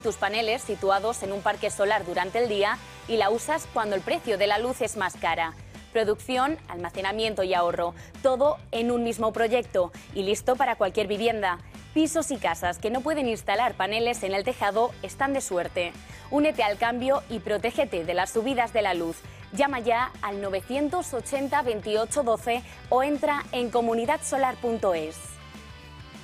tus paneles situados en un parque solar durante el día y la usas cuando el precio de la luz es más cara. Producción, almacenamiento y ahorro, todo en un mismo proyecto y listo para cualquier vivienda. Pisos y casas que no pueden instalar paneles en el tejado están de suerte. Únete al cambio y protégete de las subidas de la luz. Llama ya al 980 28 12 o entra en comunidadsolar.es.